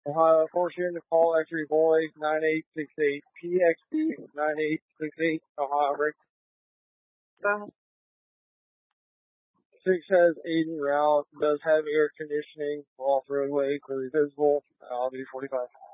Ohio Fortune, call entry boy 9868 PXD 9868 Ohio Break. 6 has 80 route, does have air conditioning, off roadway, clearly visible. I'll do 45.